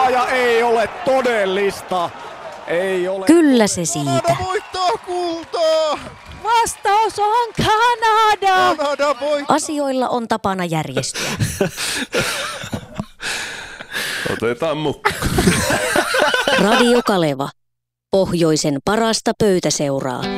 voittaa ja ei ole todellista. Ei ole. Kyllä se siitä. Kanada voittaa kultaa. Vastaus on Kanada. Kanada voittaa. Asioilla on tapana järjestyä. Otetaan mukaan. Radio Kaleva. Pohjoisen parasta pöytäseuraa.